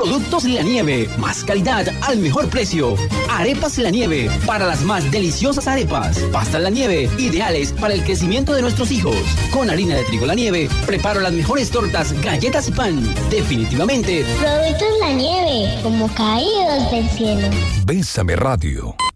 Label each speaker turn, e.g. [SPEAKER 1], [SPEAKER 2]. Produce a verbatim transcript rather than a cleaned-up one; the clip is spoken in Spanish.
[SPEAKER 1] Productos La Nieve, más calidad al mejor precio. Arepas La Nieve, para las más deliciosas arepas. Pasta La Nieve, ideales para el crecimiento de nuestros hijos. Con harina de trigo La Nieve, preparo las mejores tortas, galletas y pan. Definitivamente,
[SPEAKER 2] Productos La Nieve, como caídos del cielo.
[SPEAKER 3] Bésame Radio.